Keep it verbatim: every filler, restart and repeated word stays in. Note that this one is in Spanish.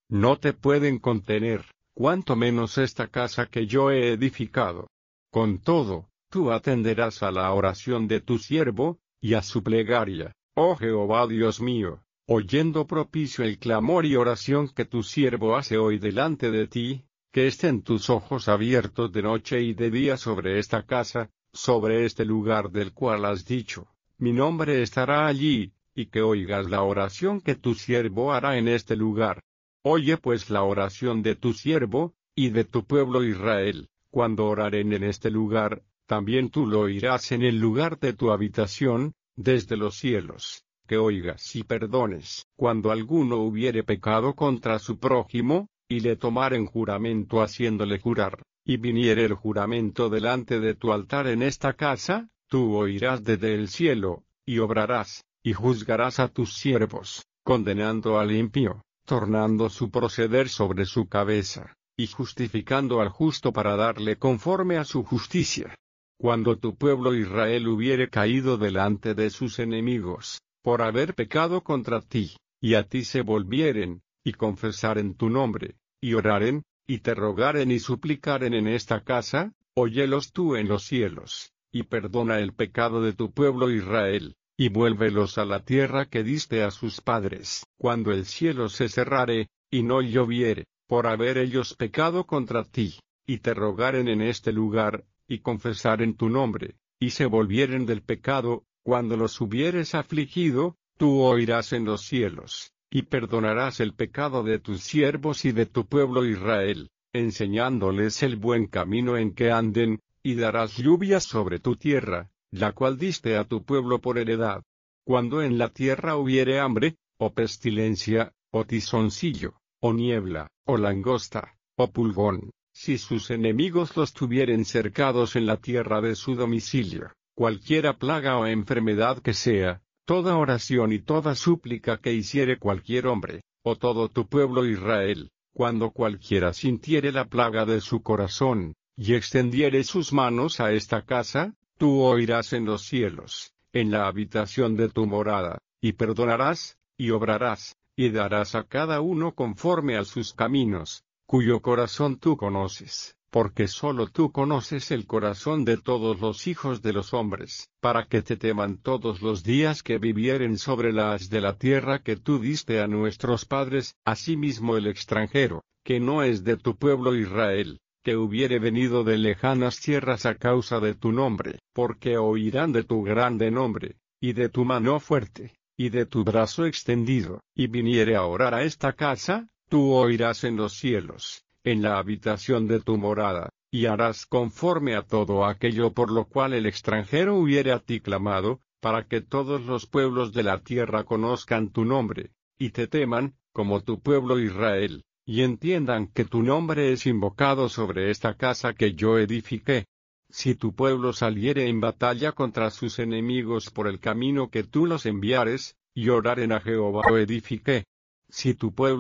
no te pueden contener, cuanto menos esta casa que yo he edificado. Con todo, tú atenderás a la oración de tu siervo, y a su plegaria, oh Jehová Dios mío, oyendo propicio el clamor y oración que tu siervo hace hoy delante de ti, que estén tus ojos abiertos de noche y de día sobre esta casa, sobre este lugar del cual has dicho, mi nombre estará allí, y que oigas la oración que tu siervo hará en este lugar. Oye pues la oración de tu siervo, y de tu pueblo Israel, cuando oraren en este lugar, también tú lo oirás en el lugar de tu habitación, desde los cielos, que oigas y perdones, cuando alguno hubiere pecado contra su prójimo, y le tomaren juramento haciéndole jurar, y viniere el juramento delante de tu altar en esta casa, tú oirás desde el cielo, y obrarás, y juzgarás a tus siervos, condenando al impío, tornando su proceder sobre su cabeza, y justificando al justo para darle conforme a su justicia. Cuando tu pueblo Israel hubiere caído delante de sus enemigos, por haber pecado contra ti, y a ti se volvieren, y confesaren tu nombre, y oraren, y te rogaren y suplicaren en esta casa, óyelos tú en los cielos, y perdona el pecado de tu pueblo Israel, y vuélvelos a la tierra que diste a sus padres. Cuando el cielo se cerrare, y no lloviere, por haber ellos pecado contra ti, y te rogaren en este lugar, y confesaren tu nombre, y se volvieren del pecado, cuando los hubieres afligido, tú oirás en los cielos, y perdonarás el pecado de tus siervos y de tu pueblo Israel, enseñándoles el buen camino en que anden, y darás lluvias sobre tu tierra, la cual diste a tu pueblo por heredad. Cuando en la tierra hubiere hambre, o pestilencia, o tizoncillo, o niebla, o langosta, o pulgón, si sus enemigos los tuvieren cercados en la tierra de su domicilio, cualquiera plaga o enfermedad que sea, toda oración y toda súplica que hiciere cualquier hombre, o todo tu pueblo Israel, cuando cualquiera sintiere la plaga de su corazón, y extendiere sus manos a esta casa, tú oirás en los cielos, en la habitación de tu morada, y perdonarás, y obrarás, y darás a cada uno conforme a sus caminos, cuyo corazón tú conoces, porque sólo tú conoces el corazón de todos los hijos de los hombres, para que te teman todos los días que vivieren sobre la haz de la tierra que tú diste a nuestros padres, asimismo el extranjero, que no es de tu pueblo Israel, que hubiere venido de lejanas tierras a causa de tu nombre, porque oirán de tu grande nombre, y de tu mano fuerte, y de tu brazo extendido, y viniere a orar a esta casa, tú oirás en los cielos, en la habitación de tu morada, y harás conforme a todo aquello por lo cual el extranjero hubiere a ti clamado, para que todos los pueblos de la tierra conozcan tu nombre, y te teman, como tu pueblo Israel, y entiendan que tu nombre es invocado sobre esta casa que yo edifiqué. Si tu pueblo saliere en batalla contra sus enemigos por el camino que tú los enviares, y oraren a Jehová lo edifiqué. Si tu pueblo